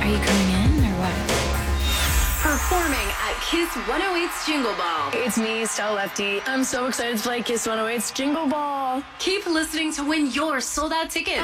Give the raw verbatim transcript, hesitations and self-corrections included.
Are you coming in or what? Performing at Kiss one oh eight's Jingle Ball. It's me, Stella Lefty. I'm so excited to play Kiss one oh eight's Jingle Ball. Keep listening to win your sold-out tickets.